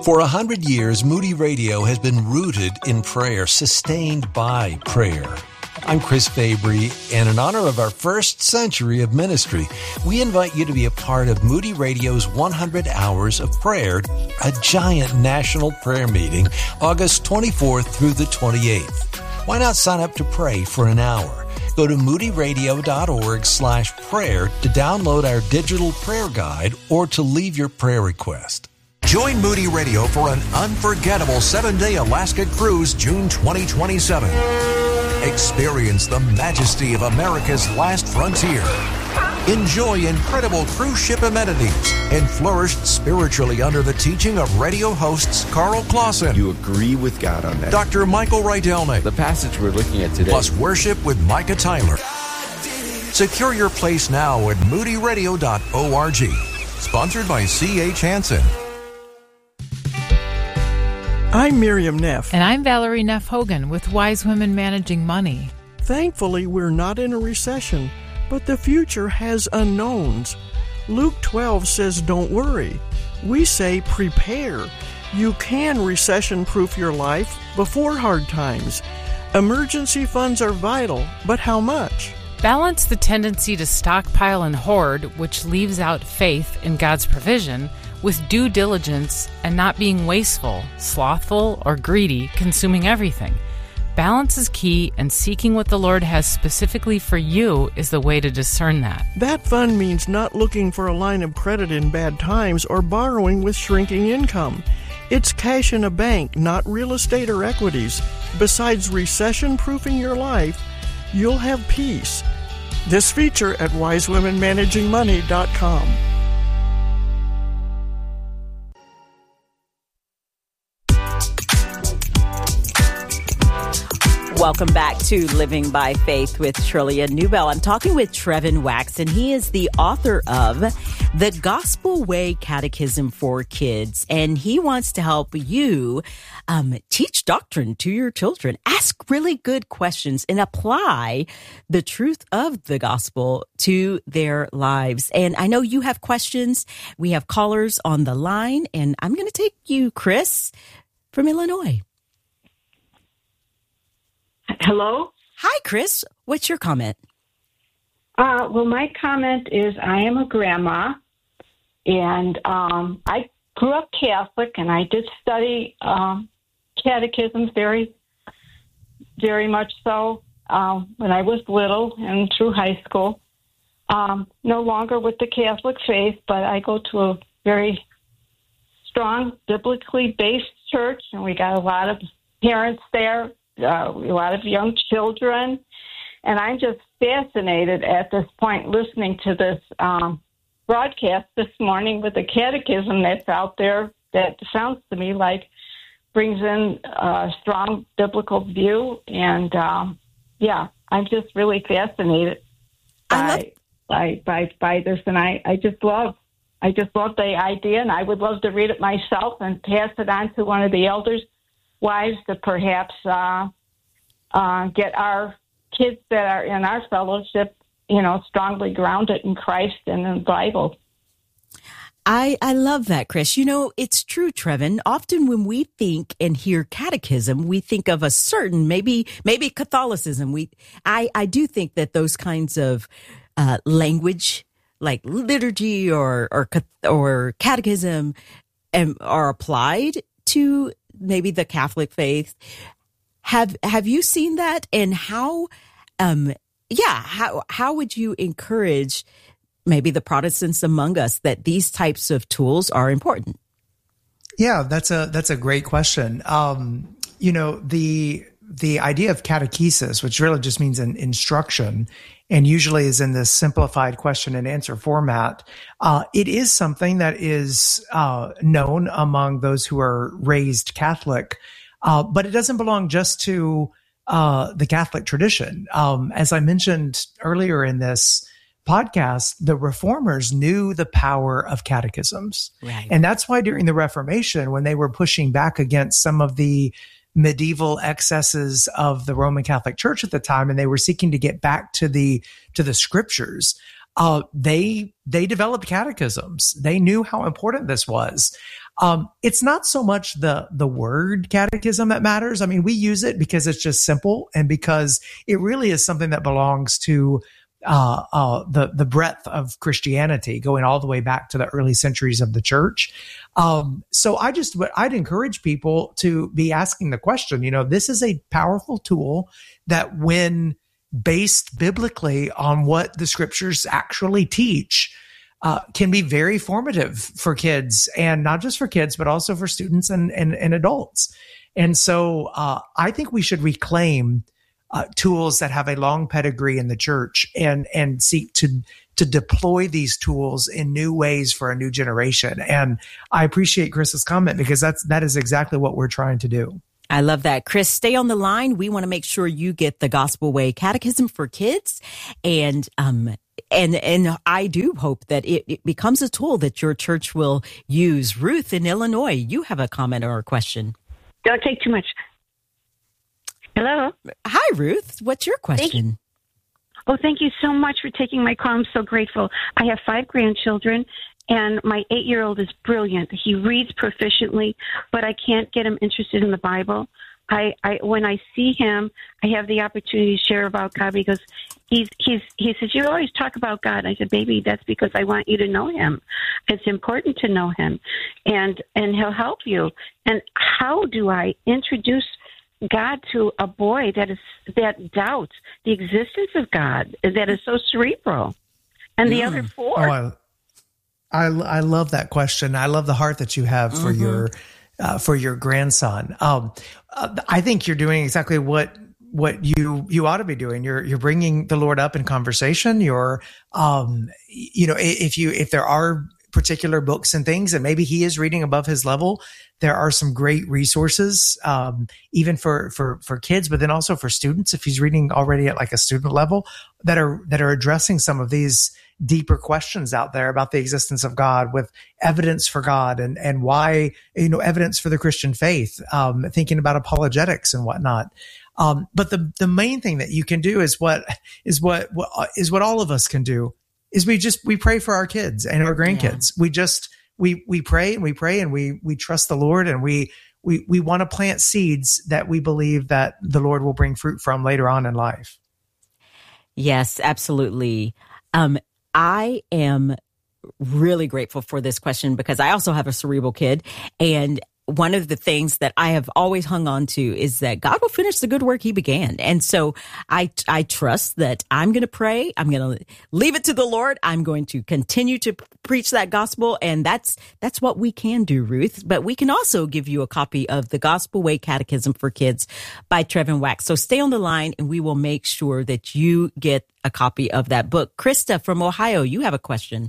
For 100 years, Moody Radio has been rooted in prayer, sustained by prayer. I'm Chris Fabry, and in honor of our first century of ministry, we invite you to be a part of Moody Radio's 100 Hours of Prayer, a giant national prayer meeting, August 24th through the 28th. Why not sign up to pray for an hour? Go to moodyradio.org/prayer to download our digital prayer guide or to leave your prayer request. Join Moody Radio for an unforgettable 7-day Alaska cruise June 2027. Experience the majesty of America's last frontier. Enjoy incredible cruise ship amenities and flourish spiritually under the teaching of radio hosts Carl Clausen. You agree with God on that. Dr. Michael Rydelny. The passage we're looking at today. Plus worship with Micah Tyler. Secure your place now at moodyradio.org. Sponsored by C.H. Hansen. I'm Miriam Neff. And I'm Valerie Neff Hogan with Wise Women Managing Money. Thankfully, we're not in a recession, but the future has unknowns. Luke 12 says, don't worry. We say, prepare. You can recession-proof your life before hard times. Emergency funds are vital, but how much? Balance the tendency to stockpile and hoard, which leaves out faith in God's provision, with due diligence and not being wasteful, slothful, or greedy, consuming everything. Balance is key, and seeking what the Lord has specifically for you is the way to discern that. That fund means not looking for a line of credit in bad times or borrowing with shrinking income. It's cash in a bank, not real estate or equities. Besides recession-proofing your life, you'll have peace. This feature at wisewomenmanagingmoney.com. Welcome back to Living by Faith with Trillia Newbell. I'm talking with Trevin Wax, and he is the author of The Gospel Way Catechism for Kids. And he wants to help you teach doctrine to your children, ask really good questions, and apply the truth of the gospel to their lives. And I know you have questions. We have callers on the line, and I'm going to take you, Chris, from Illinois. Hello? Hi, Chris. What's your comment? Well, my comment is I am a grandma, and I grew up Catholic, and I did study catechisms very, very much so when I was little and through high school. No longer with the Catholic faith, but I go to a very strong, biblically based church, and we got a lot of parents there. A lot of young children, and I'm just fascinated at this point listening to this broadcast this morning with the catechism that's out there that sounds to me like brings in a strong biblical view, and I'm just really fascinated by this, and I just love the idea, and I would love to read it myself and pass it on to one of the elders' wives to perhaps get our kids that are in our fellowship, strongly grounded in Christ and in the Bible. I love that, Chris. It's true, Trevin. Often when we think and hear catechism, we think of a certain, maybe Catholicism. I do think that those kinds of language, like liturgy or catechism, are applied to maybe the Catholic faith. Have you seen that? And how would you encourage maybe the Protestants among us that these types of tools are important? Yeah, that's a great question. The idea of catechesis, which really just means an instruction, and usually is in this simplified question and answer format, it is something that is known among those who are raised Catholic, but it doesn't belong just to the Catholic tradition. As I mentioned earlier in this podcast, the Reformers knew the power of catechisms. Right. And that's why during the Reformation, when they were pushing back against some of the medieval excesses of the Roman Catholic Church at the time, and they were seeking to get back to the scriptures, they developed catechisms. They knew how important this was. It's not so much the word catechism that matters. I mean, we use it because it's just simple and because it really is something that belongs to the breadth of Christianity, going all the way back to the early centuries of the church. So I'd encourage people to be asking the question, this is a powerful tool that, when based biblically on what the scriptures actually teach, can be very formative for kids, and not just for kids, but also for students and adults. And so I think we should reclaim tools that have a long pedigree in the church and seek to deploy these tools in new ways for a new generation. And I appreciate Chris's comment, because that is exactly what we're trying to do. I love that. Chris, stay on the line. We want to make sure you get the Gospel Way Catechism for Kids. And I do hope that it becomes a tool that your church will use. Ruth in Illinois, you have a comment or a question. Don't take too much. Hello. Hi, Ruth. What's your question? Thank you so much for taking my call. I'm so grateful. I have 5 grandchildren, and my 8-year-old is brilliant. He reads proficiently, but I can't get him interested in the Bible. When I see him, I have the opportunity to share about God, because he says, you always talk about God. I said, baby, that's because I want you to know him. It's important to know him, and he'll help you. And how do I introduce God to a boy that doubts the existence of God, that is so cerebral? And the other 4. I love that question. I love the heart that you have for your grandson. I think you're doing exactly what you ought to be doing. You're bringing the Lord up in conversation. You're, if there are particular books and things, and maybe he is reading above his level, there are some great resources, even for kids, but then also for students, if he's reading already at like a student level, that are addressing some of these deeper questions out there about the existence of God, with evidence for God and why, evidence for the Christian faith, thinking about apologetics and whatnot. But the main thing that you can do is what all of us can do, is we pray for our kids and our grandkids. Yeah. We pray and we trust the Lord, and we want to plant seeds that we believe that the Lord will bring fruit from later on in life. Yes, absolutely. I am really grateful for this question, because I also have a cerebral kid, and one of the things that I have always hung on to is that God will finish the good work he began. And so I trust that I'm going to pray. I'm going to leave it to the Lord. I'm going to continue to preach that gospel. And that's what we can do, Ruth. But we can also give you a copy of the Gospel Way Catechism for Kids by Trevin Wax. So stay on the line, and we will make sure that you get a copy of that book. Krista from Ohio, you have a question.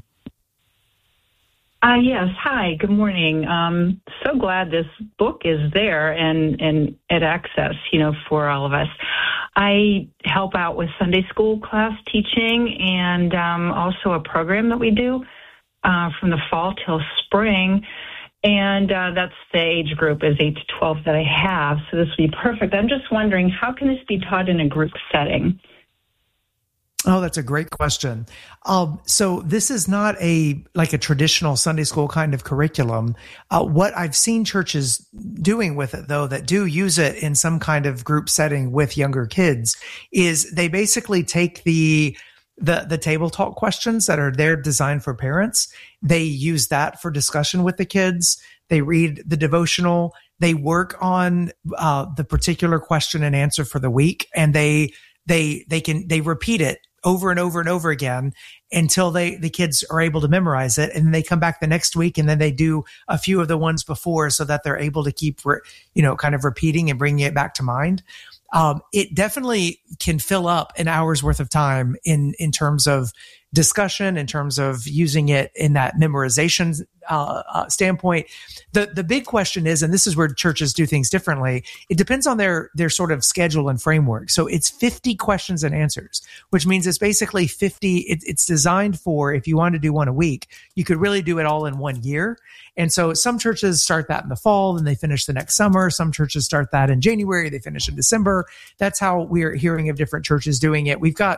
Yes. Hi. Good morning. So glad this book is there and at access, for all of us. I help out with Sunday school class teaching, and also a program that we do from the fall till spring. And that's the age group is 8 to 12 that I have. So this would be perfect. I'm just wondering, how can this be taught in a group setting? Oh, that's a great question. So this is not a traditional Sunday school kind of curriculum. What I've seen churches doing with it, though, that do use it in some kind of group setting with younger kids, is they basically take the table talk questions that are there designed for parents. They use that for discussion with the kids. They read the devotional. They work on the particular question and answer for the week, and they repeat it over and over and over again until the kids are able to memorize it. And then they come back the next week, and then they do a few of the ones before, so that they're able to keep, kind of repeating and bringing it back to mind. It definitely can fill up an hour's worth of time in terms of discussion, in terms of using it in that memorization standpoint. The big question is, and this is where churches do things differently, it depends on their sort of schedule and framework. So it's 50 questions and answers, which means it's basically 50. It's designed for, if you want to do one a week, you could really do it all in 1 year. And so some churches start that in the fall and they finish the next summer. Some churches start that in January, they finish in December. That's how we're hearing of different churches doing it. We've got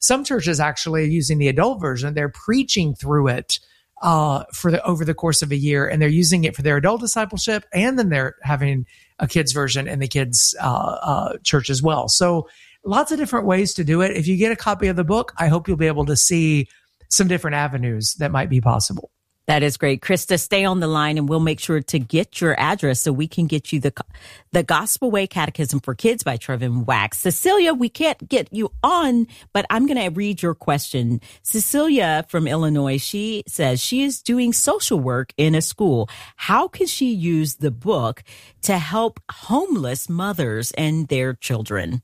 some churches actually are using the adult version. They're preaching through it over the course of a year, and they're using it for their adult discipleship, and then they're having a kids version in the kids church as well. So lots of different ways to do it. If you get a copy of the book, I hope you'll be able to see some different avenues that might be possible. That is great. Krista, stay on the line and we'll make sure to get your address so we can get you the Gospel Way Catechism for Kids by Trevin Wax. Cecilia, we can't get you on, but I'm going to read your question. Cecilia from Illinois, she says she is doing social work in a school. How can she use the book to help homeless mothers and their children?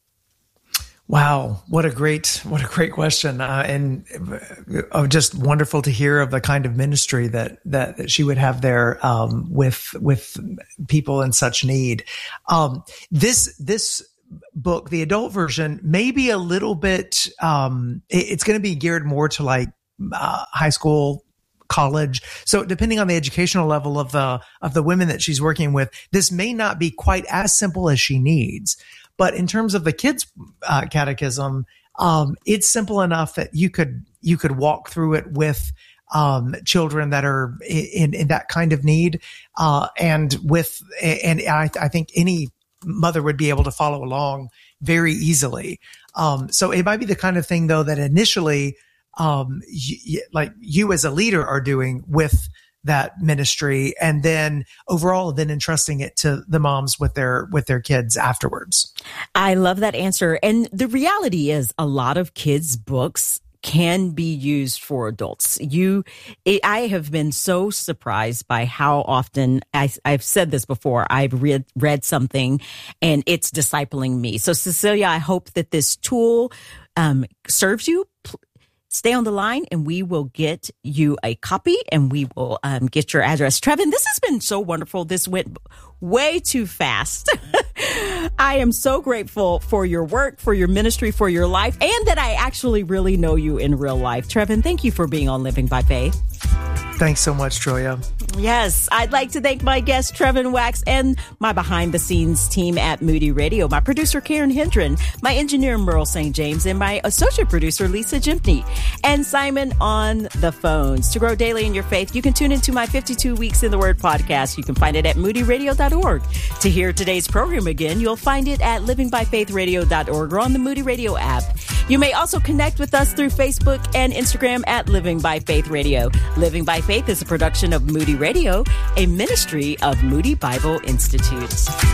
Wow, what a great question, and just wonderful to hear of the kind of ministry that she would have there with people in such need. This book, the adult version, may be a little bit. It's going to be geared more to like high school, college. So depending on the educational level of the women that she's working with, this may not be quite as simple as she needs. But in terms of the kids' catechism, it's simple enough that you could walk through it with children that are in that kind of need, and I think any mother would be able to follow along very easily. So it might be the kind of thing though that initially, like you as a leader are doing with that ministry, and then overall then entrusting it to the moms with their kids afterwards. I love that answer. And the reality is a lot of kids' books can be used for adults. I have been so surprised by how often I've said this before. I've read something and it's discipling me. So Cecilia, I hope that this tool serves you. Stay on the line and we will get you a copy and we will get your address. Trevin, this has been so wonderful. This went way too fast. I am so grateful for your work, for your ministry, for your life, and that I actually really know you in real life. Trevin, thank you for being on Living by Faith. Thanks so much, Trillia. Yes, I'd like to thank my guest, Trevin Wax, and my behind-the-scenes team at Moody Radio, my producer, Karen Hendren, my engineer, Merle St. James, and my associate producer, Lisa Jimpney, and Simon on the phones. To grow daily in your faith, you can tune into my 52 Weeks in the Word podcast. You can find it at moodyradio.org. To hear today's program again, you'll find it at livingbyfaithradio.org or on the Moody Radio app. You may also connect with us through Facebook and Instagram at Living by Faith Radio. Living by Faith is a production of Moody Radio, a ministry of Moody Bible Institute.